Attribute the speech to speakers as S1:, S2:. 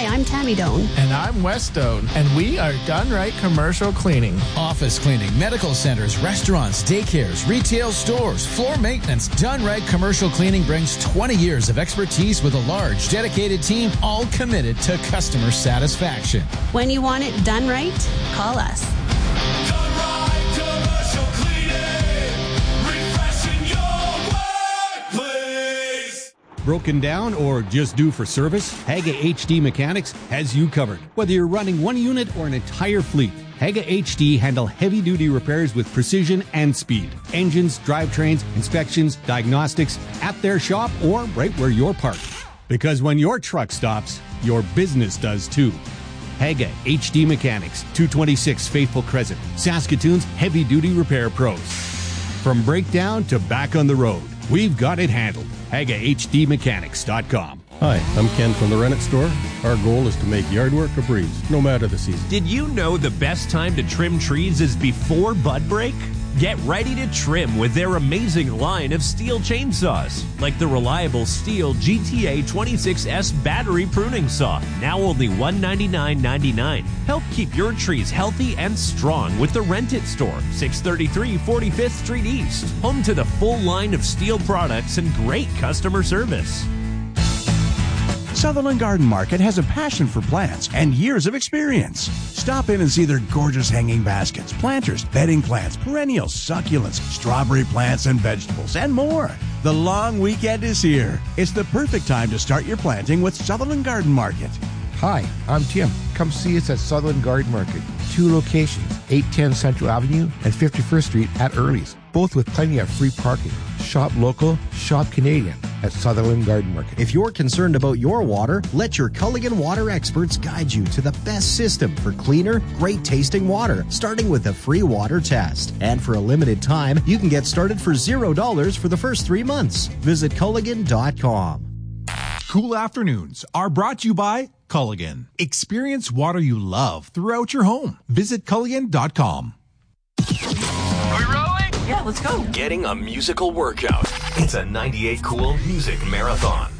S1: Hi, I'm Tammy Doan.
S2: And I'm Wes Doan, and we are Done Right Commercial Cleaning.
S3: Office cleaning, medical centers, restaurants, daycares, retail stores, floor maintenance. Done Right Commercial Cleaning brings 20 years of expertise with a large, dedicated team, all committed to customer satisfaction.
S1: When you want it done right, call us.
S4: Done Right Commercial Cleaning, refreshing your workplace.
S5: Broken down or just due for service? Haga HD Mechanics has you covered. Whether you're running one unit or an entire fleet, Haga HD handle heavy-duty repairs with precision and speed. Engines, drivetrains, inspections, diagnostics, at their shop or right where you're parked. Because when your truck stops, your business does too. Haga HD Mechanics, 226 Faithful Crescent, Saskatoon's heavy-duty repair pros. From breakdown to back on the road, we've got it handled. HagaHDMechanics.com.
S6: Hi, I'm Ken from the Rennet Store. Our goal is to make yard work a breeze, no matter the season.
S7: Did you know the best time to trim trees is before bud break? Get ready to trim with their amazing line of steel chainsaws, like the reliable Steel GTA 26S battery pruning saw, now only $199.99. Help keep your trees healthy and strong with the Rent It Store, 633 45th Street East, home to the full line of steel products and great customer service.
S8: Sutherland Garden Market has a passion for plants and years of experience. Stop in and see their gorgeous hanging baskets, planters, bedding plants, perennials, succulents, strawberry plants and vegetables, and more. The long weekend is here. It's the perfect time to start your planting with Sutherland Garden Market.
S9: Hi, I'm Tim. Come see us at Sutherland Garden Market. 2 locations, 810 Central Avenue and 51st Street at Early's, both with plenty of free parking. Shop local, shop Canadian at Sutherland Garden Market.
S10: If you're concerned about your water, let your Culligan water experts guide you to the best system for cleaner, great-tasting water, starting with a free water test. And for a limited time, you can get started for $0 for the first 3 months. Visit Culligan.com.
S11: Cool afternoons are brought to you by Culligan. Experience water you love throughout your home. Visit Culligan.com.
S4: Are we rolling?
S12: Yeah, let's go.
S13: Getting a musical workout. It's a 98 Cool Music Marathon.